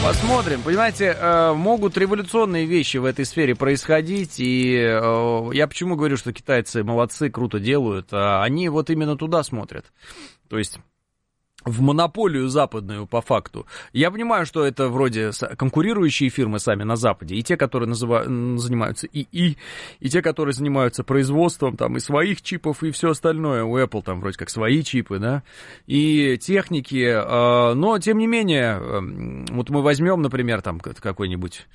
Посмотрим. Понимаете, могут революционные вещи в этой сфере происходить, и я почему говорю, что китайцы молодцы, круто делают, они вот именно туда смотрят. То есть в монополию западную по факту. Я понимаю, что это вроде конкурирующие фирмы сами на Западе, и те, которые занимаются ИИ, и те, которые занимаются производством там и своих чипов, и все остальное. У Apple там вроде как свои чипы, да, и техники, но тем не менее, вот мы возьмем, например, там какой-нибудь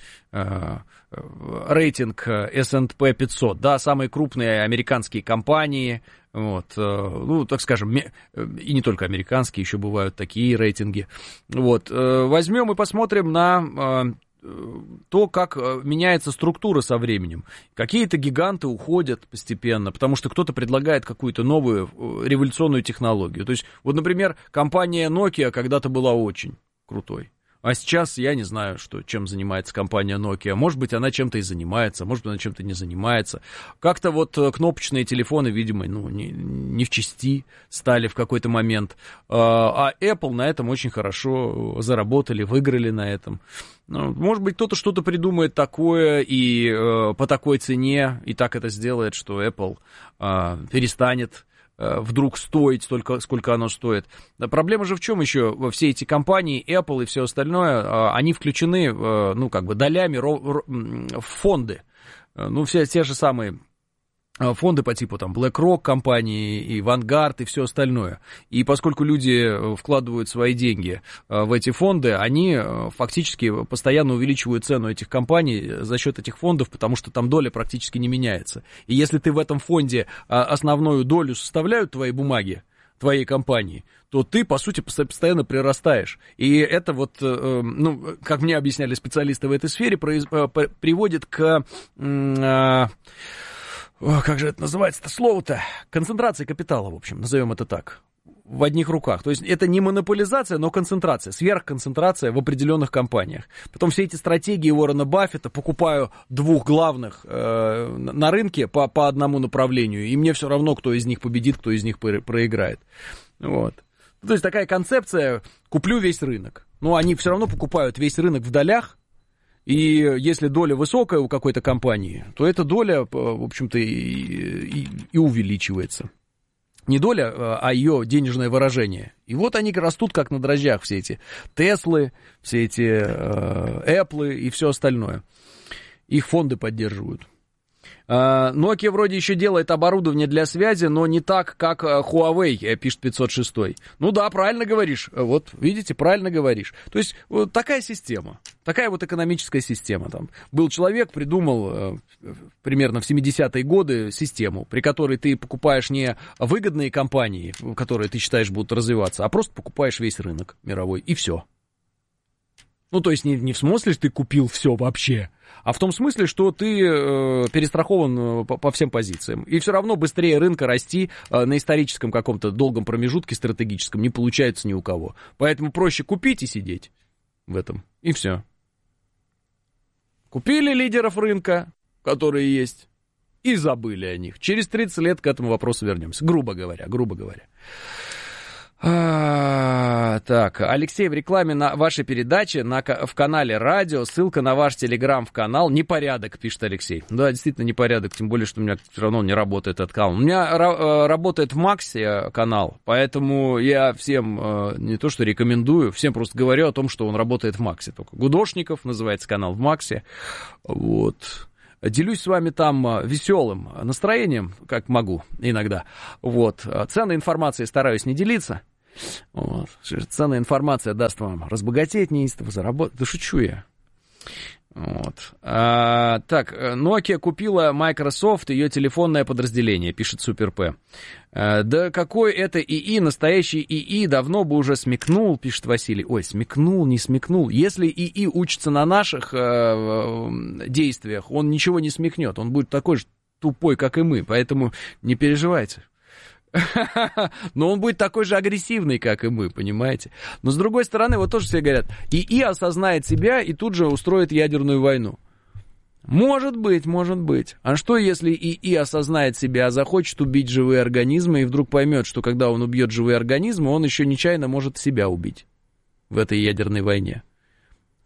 рейтинг S&P 500, да, самые крупные американские компании. Вот, ну, так скажем, и не только американские, еще бывают такие рейтинги. Вот, возьмем и посмотрим на то, как меняется структура со временем. Какие-то гиганты уходят постепенно, потому что кто-то предлагает какую-то новую революционную технологию. То есть, вот, например, компания Nokia когда-то была очень крутой. А сейчас я не знаю, чем занимается компания Nokia. Может быть, она чем-то и занимается, может быть, она чем-то не занимается. Как-то вот кнопочные телефоны, видимо, ну, не в чести стали в какой-то момент. А Apple на этом очень хорошо заработали, выиграли на этом. Ну, может быть, кто-то что-то придумает такое и по такой цене, и так это сделает, что Apple перестанет вдруг стоить столько, сколько оно стоит. Проблема же в чем еще? Все эти компании, Apple и все остальное, они включены, ну, как бы долями в фонды. Ну, все те же самые фонды по типу там BlackRock компании и Vanguard и все остальное. И поскольку люди вкладывают свои деньги в эти фонды, они фактически постоянно увеличивают цену этих компаний за счет этих фондов, потому что там доля практически не меняется. И если ты в этом фонде основную долю составляют твои бумаги, твоей компании, то ты, по сути, постоянно прирастаешь. И это вот, ну, как мне объясняли специалисты в этой сфере, приводит к... как же это называется-то слово-то? Концентрация капитала, в общем, назовем это так, в одних руках. То есть это не монополизация, но концентрация, сверхконцентрация в определенных компаниях. Потом все эти стратегии Уоррена Баффета, покупаю двух главных на рынке по одному направлению, и мне все равно, кто из них победит, кто из них проиграет. Вот. То есть такая концепция, куплю весь рынок. Но они все равно покупают весь рынок в долях. И если доля высокая у какой-то компании, то эта доля, в общем-то, и увеличивается. Не доля, а ее денежное выражение. И вот они растут как на дрожжах, все эти Теслы, все эти Эпплы и все остальное. Их фонды поддерживают. Nokia вроде еще делает оборудование для связи, но не так, как Huawei, пишет 506. Ну да, правильно говоришь. Вот, видите, правильно говоришь. То есть, вот такая система. Такая вот экономическая система. Там был человек, придумал примерно в 70-е годы систему, при которой ты покупаешь не выгодные компании, которые ты считаешь будут развиваться, а просто покупаешь весь рынок мировой, и все. Ну, то есть не в смысле, что ты купил все вообще, а в том смысле, что ты перестрахован по всем позициям. И все равно быстрее рынка расти на историческом каком-то долгом промежутке стратегическом не получается ни у кого. Поэтому проще купить и сидеть в этом. И все. Купили лидеров рынка, которые есть, и забыли о них. Через 30 лет к этому вопросу вернемся. Грубо говоря. Так, Алексей, в рекламе на вашей передаче в канале радио, ссылка на ваш телеграм-канал. Непорядок, пишет Алексей. Да, действительно непорядок, тем более, что у меня все равно не работает этот канал. У меня работает в Максе канал, поэтому я всем не то что рекомендую, всем просто говорю о том, что он работает в Максе. Только Гудошников называется канал в Максе. Вот. Делюсь с вами там веселым настроением, как могу иногда. Вот. Ценной информацией стараюсь не делиться. Вот. Ценная информация даст вам разбогатеть неистово, заработать. Да шучу я. Вот. Так, Nokia купила Microsoft, ее телефонное подразделение, пишет Супер П. Да какой это ИИ, настоящий ИИ давно бы уже смекнул, пишет Василий. Ой, смекнул, не смекнул. Если ИИ учится на наших действиях, он ничего не смекнет, он будет такой же тупой, как и мы, поэтому не переживайте. Но он будет такой же агрессивный, как и мы, понимаете? Но с другой стороны, вот тоже все говорят, ИИ осознает себя и тут же устроит ядерную войну. Может быть. А что, если ИИ осознает себя, а захочет убить живые организмы и вдруг поймет, что когда он убьет живые организмы, он еще нечаянно может себя убить в этой ядерной войне?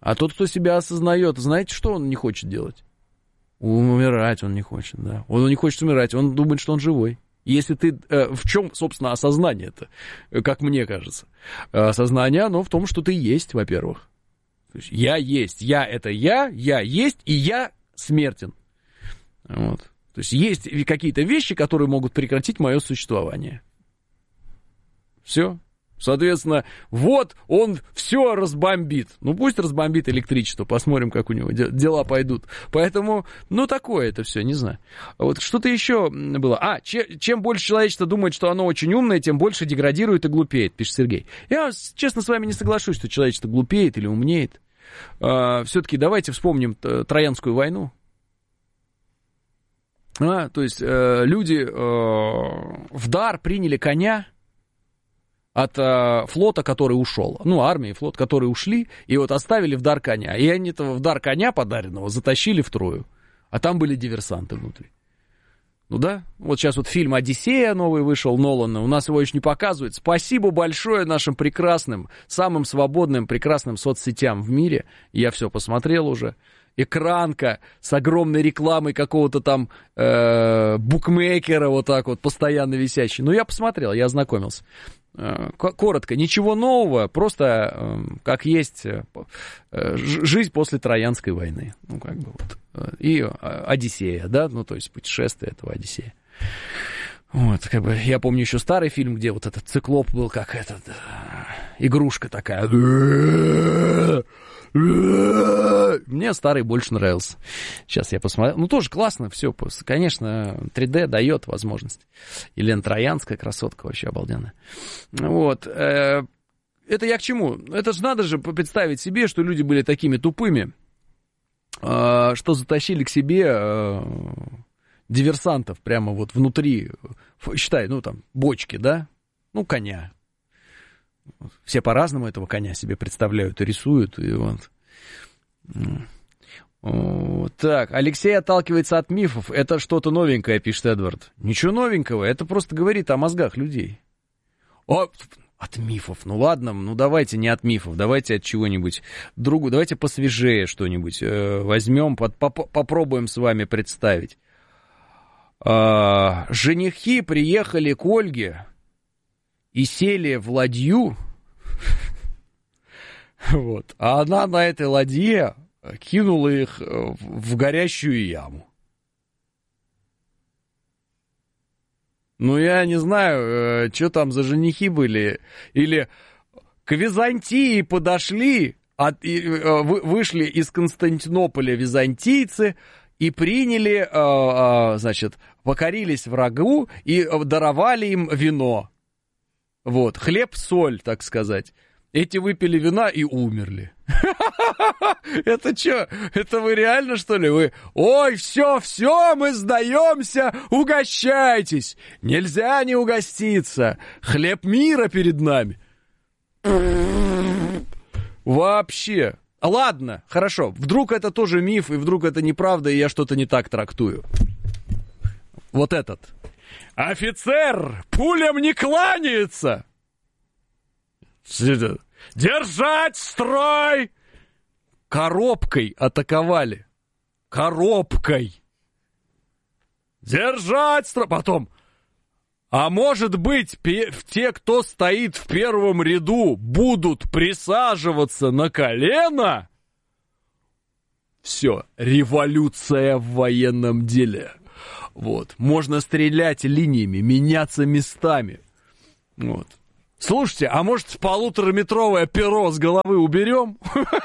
А тот, кто себя осознает, знаете, что он не хочет делать? Умирать он не хочет, да. Он не хочет умирать, он думает, что он живой. Если ты... в чем, собственно, осознание-то, как мне кажется? Осознание, оно в том, что ты есть, во-первых. То есть я есть, я это я есть, и я смертен. Вот. То есть есть какие-то вещи, которые могут прекратить мое существование. Все. Соответственно, вот он все разбомбит. Ну, пусть разбомбит электричество, посмотрим, как у него дела пойдут. Поэтому, ну, такое это все, не знаю. Вот что-то еще было. Чем больше человечество думает, что оно очень умное, тем больше деградирует и глупеет, пишет Сергей. Я, честно, с вами не соглашусь, что человечество глупеет или умнеет. Все-таки давайте вспомним Троянскую войну. То есть люди в дар приняли коня от флота, который ушел. Ну, армии и флот, которые ушли, и вот оставили в дар коня. И они этого в дар коня подаренного затащили в Трою. А там были диверсанты внутри. Ну да, вот сейчас вот фильм «Одиссея» новый вышел, Нолана, у нас его еще не показывают. Спасибо большое нашим прекрасным, самым свободным, прекрасным соцсетям в мире. Я все посмотрел уже. Экранка с огромной рекламой какого-то там букмекера, вот так вот, постоянно висящий. Ну, я посмотрел, я ознакомился. Коротко, ничего нового, просто как есть жизнь после Троянской войны. Ну, как бы вот. И Одиссея, да, ну, то есть путешествие этого Одиссея. Вот, как бы, я помню еще старый фильм, где вот этот циклоп был, как этот, игрушка такая. Мне старый больше нравился. Сейчас я посмотрел. Ну, тоже классно все. Конечно, 3D дает возможность. Елена Троянская, красотка вообще обалденная. Вот. Это я к чему? Это же надо же представить себе, что люди были такими тупыми, что затащили к себе диверсантов прямо вот внутри, считай, ну, там, бочки, да? Ну, коня. Все по-разному этого коня себе представляют и рисуют. И вот. Так, Алексей отталкивается от мифов. Это что-то новенькое, пишет Эдвард. Ничего новенького, это просто говорит о мозгах людей. От мифов. Ну ладно, ну давайте не от мифов, давайте от чего-нибудь другого. Давайте посвежее что-нибудь возьмем, попробуем с вами представить. Женихи приехали к Ольге и сели в ладью, вот, а она на этой ладье кинула их в горящую яму. Ну, я не знаю, что там за женихи были. Или к Византии подошли, вышли из Константинополя византийцы и приняли, значит, покорились врагу и даровали им вино. Вот, хлеб-соль, так сказать. Эти выпили вина и умерли. Это что? Это вы реально, что ли? Вы, ой, все, мы сдаемся, угощайтесь. Нельзя не угоститься. Хлеб мира перед нами. Вообще. Ладно, хорошо. Вдруг это тоже миф, и вдруг это неправда, и я что-то не так трактую. Вот этот. Офицер пулям не кланяется. Держать строй! Коробкой атаковали. Коробкой. Держать строй. Потом. А может быть, те, кто стоит в первом ряду, будут присаживаться на колено? Все. Революция в военном деле. Вот. Можно стрелять линиями, меняться местами. Вот. Слушайте, а может 1,5-метровое перо с головы уберем?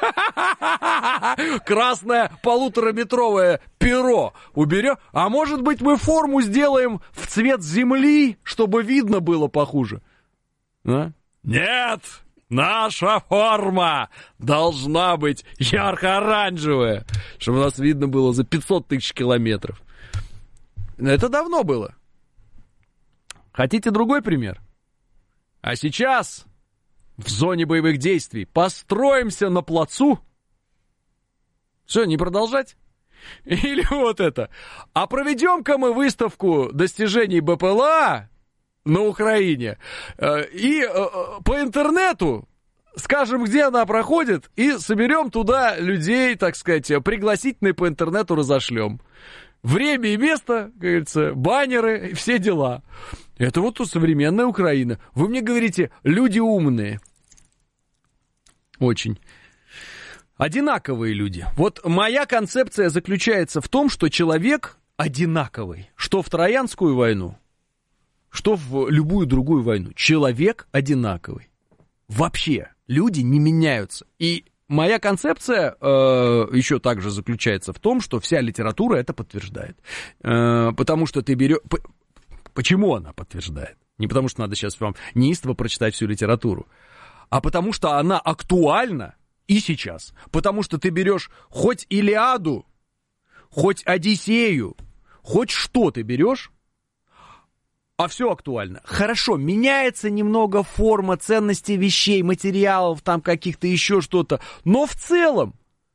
Красное 1,5-метровое перо уберем? А может быть мы форму сделаем в цвет земли, чтобы видно было похуже? А? Нет! Наша форма должна быть ярко-оранжевая, чтобы нас видно было за 500 тысяч километров. Это давно было. Хотите другой пример? А сейчас в зоне боевых действий построимся на плацу. Все, не продолжать? Или вот это. А проведем-ка мы выставку достижений БПЛА на Украине и по интернету скажем, где она проходит, и соберем туда людей, так сказать, пригласительные по интернету разошлем. Время и место, как говорится, баннеры, все дела. Это вот тут современная Украина. Вы мне говорите, люди умные. Очень. Одинаковые люди. Вот моя концепция заключается в том, что человек одинаковый. Что в Троянскую войну, что в любую другую войну. Человек одинаковый. Вообще, люди не меняются. И моя концепция еще также заключается в том, что вся литература это подтверждает. Потому что ты берешь... Почему она подтверждает? Не потому что надо сейчас вам неистово прочитать всю литературу, а потому что она актуальна и сейчас. Потому что ты берешь хоть Илиаду, хоть Одиссею, хоть что ты берешь, а все актуально. Хорошо, меняется немного форма, ценности вещей, материалов, там каких-то еще что-то. Но в целом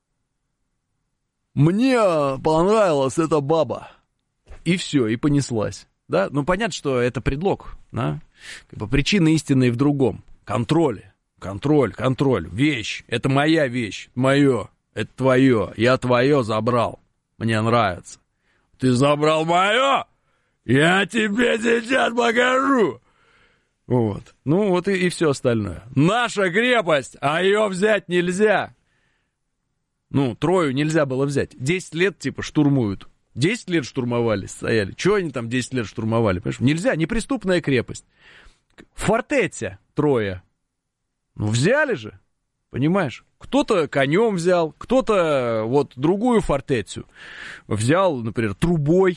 мне понравилась эта баба. И все, и понеслась. Да? Ну, понятно, что это предлог. Да? Как бы причина истинной в другом. Контроль. Вещь. Это моя вещь. Мое. Это твое. Я твое забрал. Мне нравится. Ты забрал мое? Я тебе сейчас покажу. Вот. Ну, вот и все остальное. Наша крепость, а ее взять нельзя. Ну, Трою нельзя было взять. 10 лет, типа, штурмуют. 10 лет штурмовали, стояли. Чего они там 10 лет штурмовали? Понимаешь? Нельзя, неприступная крепость. Фортеця, Троя. Ну, взяли же, понимаешь? Кто-то конем взял, кто-то вот другую фортецю взял, например, трубой.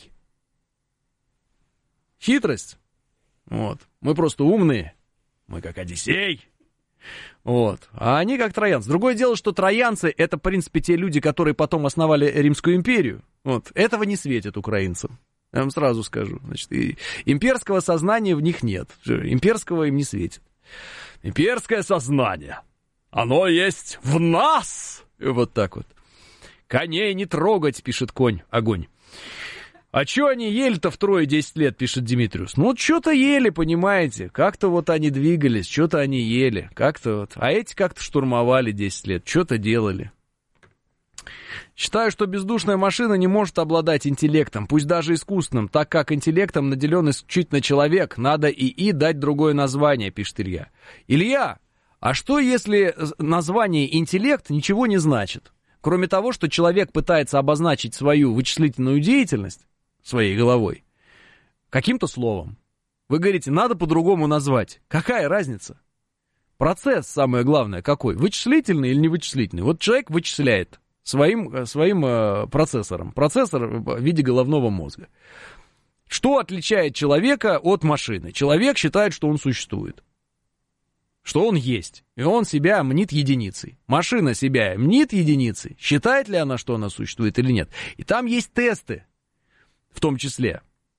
Хитрость. Вот. Мы просто умные. Мы как Одиссей. Вот. А они как троянцы. Другое дело, что троянцы это, в принципе, те люди, которые потом основали Римскую империю. Вот. Этого не светит украинцам. Я вам сразу скажу. Значит, и имперского сознания в них нет. Имперского им не светит. Имперское сознание. Оно есть в нас. И вот так вот. Коней не трогать, пишет огонь. А что они ели-то в Трое 10 лет, пишет Димитриус? Ну, вот что-то ели, понимаете. Как-то вот они двигались, что-то они ели. Как-то вот. А эти как-то штурмовали 10 лет, что-то делали. Считаю, что бездушная машина не может обладать интеллектом, пусть даже искусственным, так как интеллектом наделен исключительно человек. Надо ИИ дать другое название, пишет Илья. Илья, а что если название интеллект ничего не значит? Кроме того, что человек пытается обозначить свою вычислительную деятельность своей головой каким-то словом. Вы говорите, надо по-другому назвать. Какая разница? Процесс, самое главное, какой? Вычислительный или невычислительный? Вот человек вычисляет своим процессором. Процессор в виде головного мозга. Что отличает человека от машины? Человек считает, что он существует. Что он есть. И он себя мнит единицей. Машина себя мнит единицей. Считает ли она, что она существует или нет? И там есть тесты. В том числе.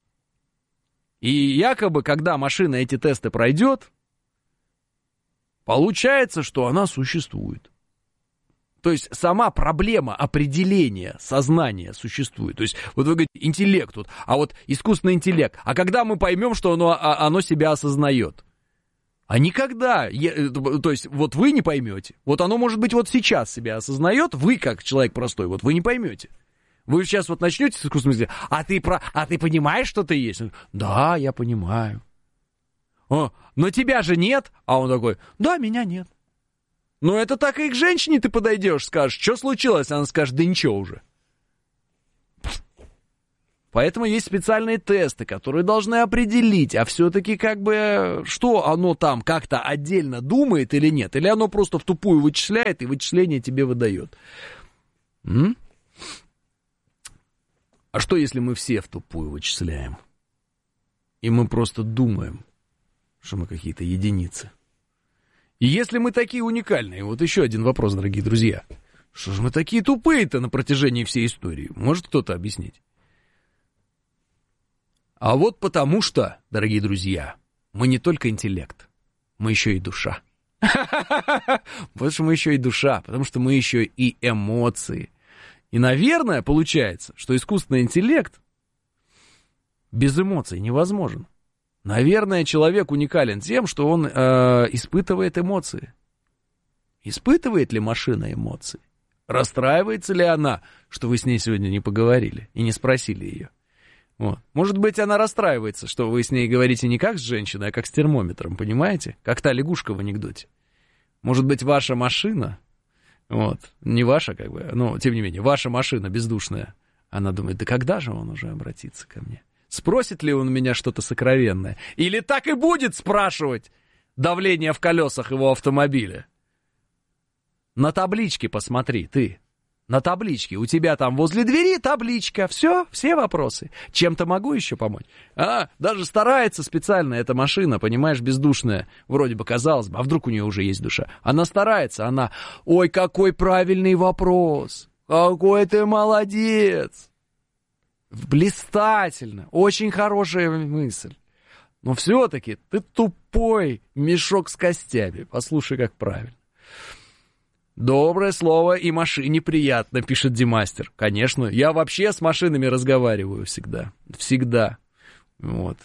И якобы, когда машина эти тесты пройдет, получается, что она существует. То есть сама проблема определения сознания существует. То есть вот вы говорите, интеллект тут, а вот искусственный интеллект. А когда мы поймем, что оно себя осознает? А никогда. То есть вот вы не поймете. Вот оно, может быть, вот сейчас себя осознает, вы как человек простой, вот вы не поймете. Вы сейчас вот начнете с искусственным интеллектом, а ты понимаешь, что ты есть? Да, я понимаю. Но тебя же нет. А он такой, да, меня нет. Ну это так и к женщине ты подойдешь, скажешь, что случилось? Она скажет, да ничего уже. Поэтому есть специальные тесты, которые должны определить, а все-таки как бы, что оно там как-то отдельно думает или нет. Или оно просто в тупую вычисляет и вычисление тебе выдает. А что, если мы все в тупую вычисляем? И мы просто думаем, что мы какие-то единицы. И если мы такие уникальные, вот еще один вопрос, дорогие друзья. Что же мы такие тупые-то на протяжении всей истории? Может кто-то объяснить? А вот потому что, дорогие друзья, мы не только интеллект, мы еще и душа. Потому что мы еще и душа, потому что мы еще и эмоции. И, наверное, получается, что искусственный интеллект без эмоций невозможен. Наверное, человек уникален тем, что он испытывает эмоции. Испытывает ли машина эмоции? Расстраивается ли она, что вы с ней сегодня не поговорили и не спросили ее? Вот. Может быть, она расстраивается, что вы с ней говорите не как с женщиной, а как с термометром, понимаете? Как та лягушка в анекдоте. Может быть, ваша машина, вот, не ваша, как бы, но, тем не менее, ваша машина бездушная, она думает, да когда же он уже обратится ко мне? Спросит ли он у меня что-то сокровенное? Или так и будет спрашивать давление в колесах его автомобиля? На табличке посмотри, ты. На табличке. У тебя там возле двери табличка. Все вопросы. Чем-то могу еще помочь? Даже старается специально эта машина, понимаешь, бездушная. Вроде бы, казалось бы, а вдруг у нее уже есть душа? Она старается, она... Ой, какой правильный вопрос. Какой ты молодец. Блистательно. Очень хорошая мысль. Но все-таки ты тупой мешок с костями. Послушай, как правильно. Доброе слово и машине приятно, пишет Димастер. Конечно, я вообще с машинами разговариваю всегда. Всегда. Вот.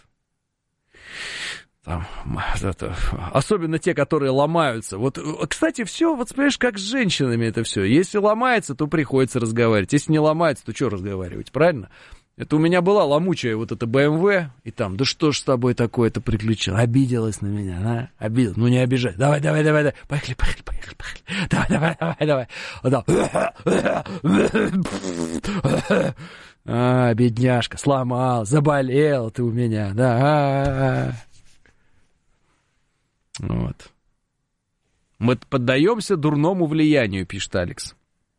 Там, особенно те, которые ломаются. Вот, кстати, все, вот понимаешь, как с женщинами это все. Если ломается, то приходится разговаривать. Если не ломается, то что разговаривать, правильно? Это у меня была ломучая вот эта BMW, и там, да что ж с тобой такое-то приключилось? Обиделась на меня, а? Обиделась. Ну не обижай. Давай. Поехали. Давай. Бедняжка, сломал, заболел ты у меня, да. Вот. Мы поддаемся дурному влиянию, пишет Алекс.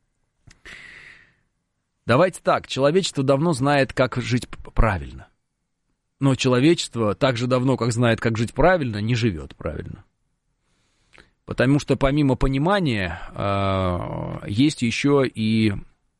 Давайте так, человечество давно знает, как жить правильно. Но человечество так же давно, как знает, как жить правильно, не живет правильно. Потому что помимо понимания есть еще и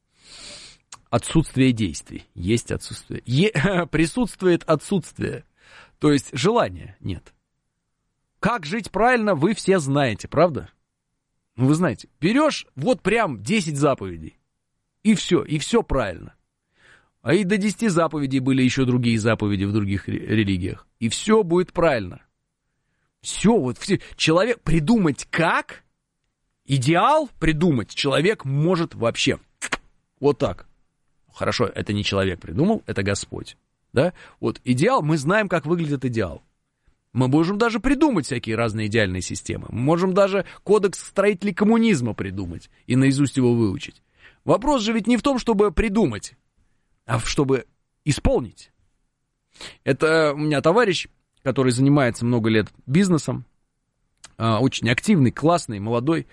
отсутствие действий. Есть отсутствие. Присутствует отсутствие. То есть желания нет. Как жить правильно, вы все знаете, правда? Ну, вы знаете, берешь вот прям 10 заповедей. И все правильно. А и до 10 заповедей были еще другие заповеди в других религиях. И все будет правильно. Все, вот все. Человек придумать как? Идеал придумать человек может вообще. Вот так. Хорошо, это не человек придумал, это Господь. Да? Вот идеал, мы знаем, как выглядит идеал. Мы можем даже придумать всякие разные идеальные системы. Мы можем даже кодекс строителей коммунизма придумать и наизусть его выучить. Вопрос же ведь не в том, чтобы придумать, а чтобы исполнить. Это у меня товарищ, который занимается много лет бизнесом, очень активный, классный, молодой,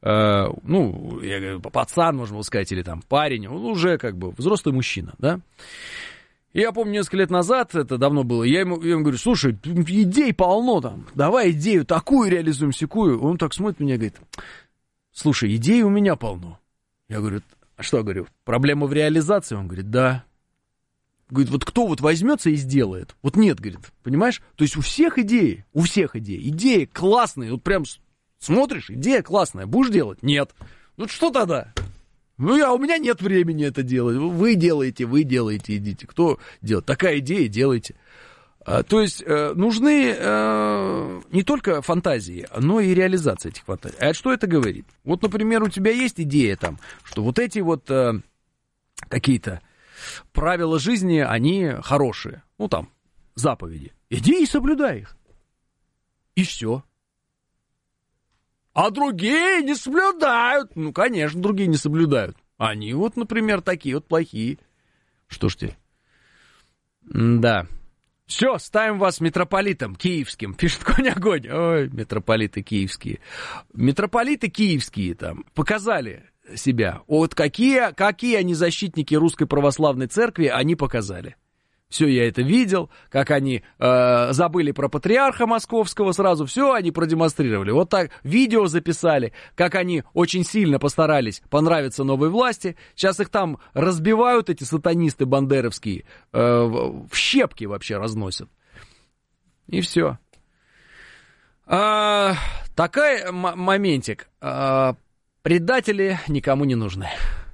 ну, я говорю, пацан, можно сказать, или там парень, он уже как бы взрослый мужчина, да. И я помню, несколько лет назад, это давно было, я ему говорю, слушай, идей полно там, давай идею такую реализуем, сякую. Он так смотрит на меня и говорит, слушай, идей у меня полно. Я говорю, а что, говорю, проблема в реализации? Он говорит, да. Говорит, вот кто вот возьмется и сделает? Вот нет, говорит, понимаешь? То есть у всех идеи, идеи классные, вот прям смотришь, идея классная, будешь делать? Нет. Ну что тогда? Ну, у меня нет времени это делать. Вы делаете, идите. Кто делает? Такая идея, делайте. То есть нужны не только фантазии, но и реализация этих фантазий. А что это говорит? Вот, например, у тебя есть идея там, что вот эти вот какие-то правила жизни, они хорошие. Ну, там, заповеди. Иди и соблюдай их. И все. А другие не соблюдают. Ну, конечно, другие не соблюдают. Они вот, например, такие вот плохие. Что ж ты? Да. Все, ставим вас митрополитом киевским. Пишет Конь-огонь. Ой, митрополиты киевские. Митрополиты киевские там показали себя. Вот какие они защитники Русской Православной Церкви, они показали. Все, я это видел, как они забыли про патриарха московского сразу, все они продемонстрировали. Вот так видео записали, как они очень сильно постарались понравиться новой власти. Сейчас их там разбивают, эти сатанисты бандеровские, в щепки вообще разносят. И все. Такой моментик. Предатели никому не нужны.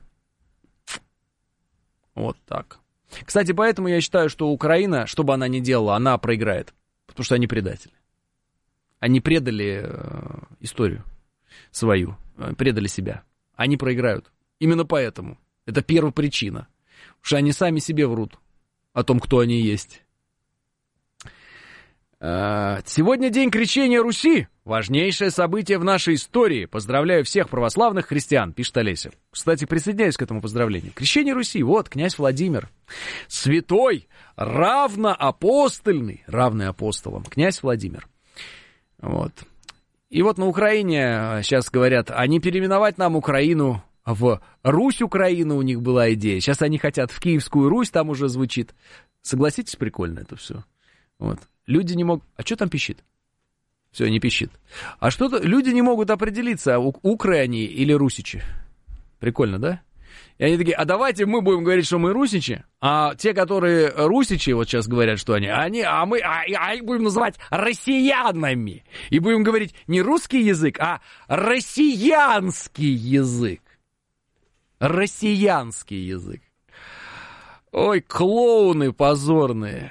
Вот так. Кстати, поэтому я считаю, что Украина, что бы она ни делала, она проиграет. Потому что они предатели. Они предали историю. свою, предали себя. Они проиграют. Именно поэтому. Это первопричина. Потому что они сами себе врут о том, кто они есть. Сегодня день крещения Руси. Важнейшее событие в нашей истории. Поздравляю всех православных христиан, пишет Олеся. Кстати, присоединяюсь к этому поздравлению. Крещение Руси. Вот, князь Владимир. Святой, равный апостолам. Князь Владимир. Вот. И вот на Украине сейчас говорят, а не переименовать нам Украину в Русь-Украину, у них была идея. Сейчас они хотят в Киевскую Русь, там уже звучит. Согласитесь, прикольно это все. Вот. Люди не могут... А что там пищит? Все, не пищит. А что-то... Люди не могут определиться, укры они или русичи. Прикольно, да? И они такие, а давайте мы будем говорить, что мы русичи, а те, которые русичи, вот сейчас говорят, что они их будем называть россиянами. И будем говорить не русский язык, а россиянский язык. Россиянский язык. Ой, клоуны позорные,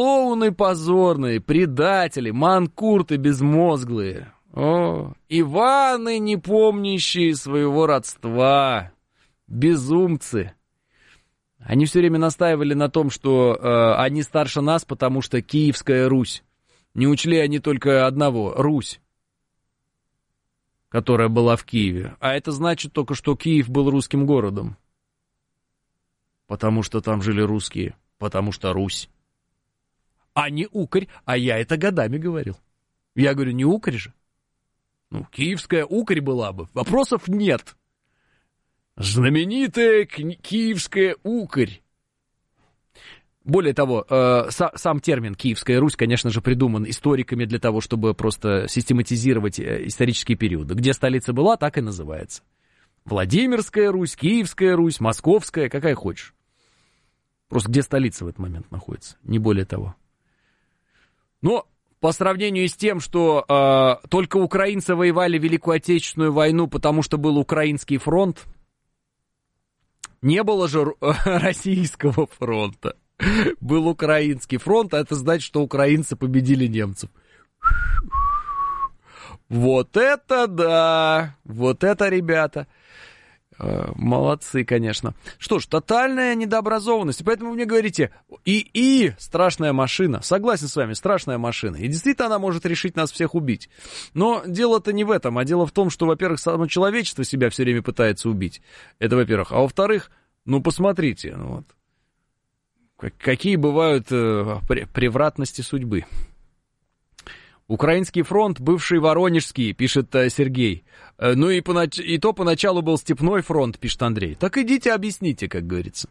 предатели, манкурты безмозглые. О, Иваны, не помнящие своего родства, безумцы. Они все время настаивали на том, что они старше нас, потому что Киевская Русь. Не учли они только одного, Русь, которая была в Киеве. А это значит только, что Киев был русским городом. Потому что там жили русские, потому что Русь. А не укрь, а я это годами говорил. Я говорю, не укрь же. Ну, киевская укрь была бы, вопросов нет. Знаменитая киевская укрь. Более того, сам термин «Киевская Русь», конечно же, придуман историками для того, чтобы просто систематизировать исторические периоды. Где столица была, так и называется. Владимирская Русь, Киевская Русь, Московская, какая хочешь. Просто где столица в этот момент находится, не более того. Но по сравнению с тем, что только украинцы воевали Великую Отечественную войну, потому что был Украинский фронт, не было же Российского фронта. Был Украинский фронт, а это значит, что украинцы победили немцев. Вот это да! Вот это, ребята! Молодцы, конечно. Что ж, тотальная недообразованность. И поэтому вы мне говорите, страшная машина. Согласен с вами, страшная машина. И действительно она может решить нас всех убить. Но дело-то не в этом, а дело в том, что, во-первых, само человечество себя все время пытается убить. Это во-первых. А во-вторых, ну посмотрите, вот, какие бывают превратности судьбы. Украинский фронт, бывший Воронежский, пишет Сергей. Ну и то поначалу был Степной фронт, пишет Андрей. Так идите объясните, как говорится.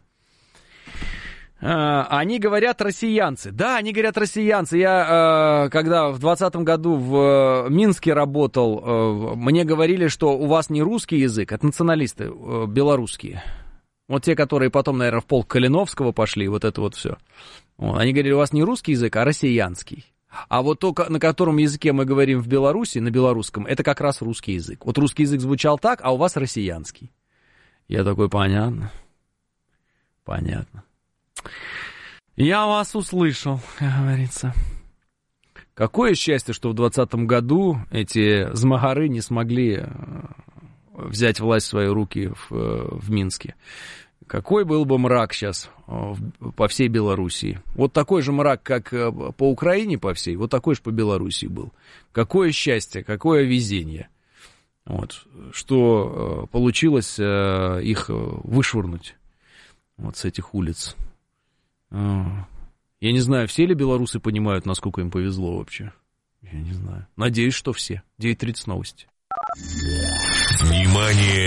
Они говорят россиянцы. Да, они говорят россиянцы. Я, когда в 2020 году в Минске работал, мне говорили, что у вас не русский язык, это националисты белорусские. Вот те, которые потом, наверное, в полк Калиновского пошли, вот это вот все. Они говорили, у вас не русский язык, а россиянский. А вот то, на котором языке мы говорим в Беларуси, на белорусском, это как раз русский язык. Вот русский язык звучал так, а у вас россиянский. Я такой, понятно. Понятно. Я вас услышал, как говорится. Какое счастье, что в 2020 году эти змагары не смогли взять власть в свои руки в Минске. Какой был бы мрак сейчас по всей Белоруссии. Вот такой же мрак, как по Украине по всей, вот такой же по Белоруссии был. Какое счастье, какое везение. Вот, что получилось их вышвырнуть вот с этих улиц. Я не знаю, все ли белорусы понимают, насколько им повезло вообще. Я не знаю. Надеюсь, что все. 9:30 новости. Внимание!